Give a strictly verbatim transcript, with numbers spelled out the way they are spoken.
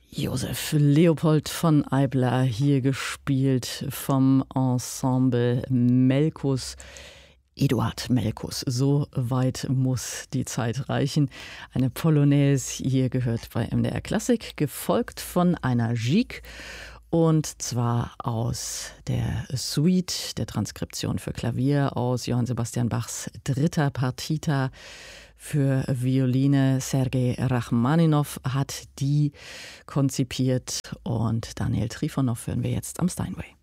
Josef Leopold von Eibler, hier gespielt vom Ensemble Melkus. Eduard Melkus, so weit muss die Zeit reichen. Eine Polonaise, hier gehört bei M D R Klassik, gefolgt von einer Gigue. Und zwar aus der Suite der Transkription für Klavier aus Johann Sebastian Bachs dritter Partita für Violine. Sergei Rachmaninow hat die konzipiert und Daniel Trifonov hören wir jetzt am Steinway.